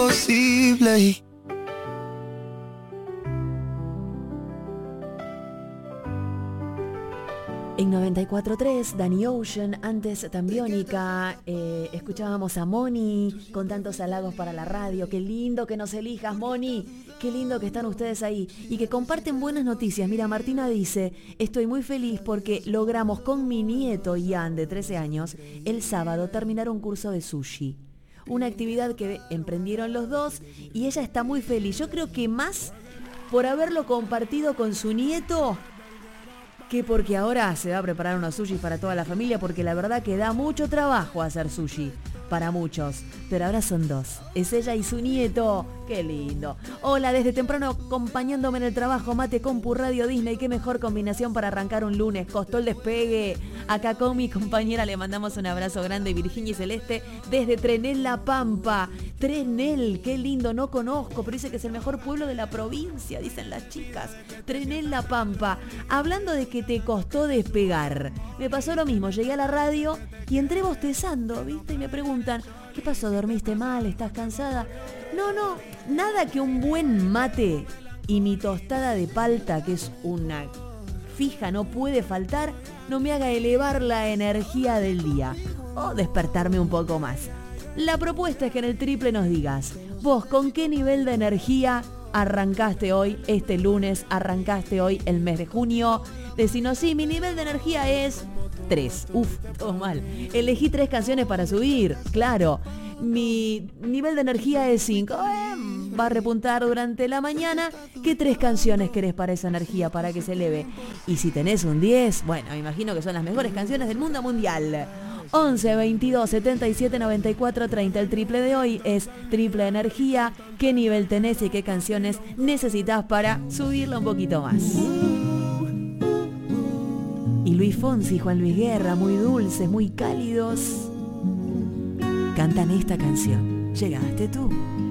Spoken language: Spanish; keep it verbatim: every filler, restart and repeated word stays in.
imposible. En noventa y cuatro tres, Danny Ocean, antes Tambiónica, eh, escuchábamos a Moni con tantos halagos para la radio. Qué lindo que nos elijas, Moni. Qué lindo que están ustedes ahí y que comparten buenas noticias. Mira, Martina dice, estoy muy feliz porque logramos con mi nieto Ian, de trece años, el sábado terminar un curso de sushi. Una actividad que emprendieron los dos y ella está muy feliz. Yo creo que más por haberlo compartido con su nieto que porque ahora se va a preparar unos sushis para toda la familia, porque la verdad que da mucho trabajo hacer sushi para muchos, pero ahora son dos, es ella y su nieto. Qué lindo. Hola, desde temprano acompañándome en el trabajo, mate, compu, radio, Disney, qué mejor combinación para arrancar un lunes, costó el despegue. Acá con mi compañera le mandamos un abrazo grande, Virginia y Celeste, desde Trenel La Pampa. Trenel, qué lindo, no conozco, pero dice que es el mejor pueblo de la provincia, dicen las chicas. Trenel La Pampa. Hablando de que te costó despegar, me pasó lo mismo, llegué a la radio y entré bostezando, ¿viste? Y me preguntan, ¿qué pasó? ¿Dormiste mal? ¿Estás cansada? No, no, nada que un buen mate y mi tostada de palta, que es una fija, no puede faltar, no me haga elevar la energía del día o despertarme un poco más. La propuesta es que en el triple nos digas, vos con qué nivel de energía arrancaste hoy, este lunes, arrancaste hoy el mes de junio. Decinos, sí, mi nivel de energía es tres. Uf, todo mal. Elegí tres canciones para subir, claro. Mi nivel de energía es cinco. Eh, va a repuntar durante la mañana. ¿Qué tres canciones querés para esa energía, para que se eleve? Y si tenés un diez, bueno, me imagino que son las mejores canciones del mundo mundial. once, veintidós, setenta y siete, noventa y cuatro, treinta. El triple de hoy es triple energía. ¿Qué nivel tenés y qué canciones necesitas para subirla un poquito más? Y Luis Fonsi y Juan Luis Guerra, muy dulces, muy cálidos, cantan esta canción. Llegaste tú.